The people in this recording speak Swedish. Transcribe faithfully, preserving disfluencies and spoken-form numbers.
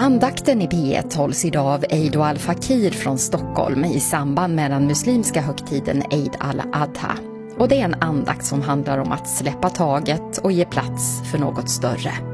Andakten i P ett hålls idag av Eid al-Fakir från Stockholm i samband med den muslimska högtiden Eid al-Adha. Och det är en andakt som handlar om att släppa taget och ge plats för något större.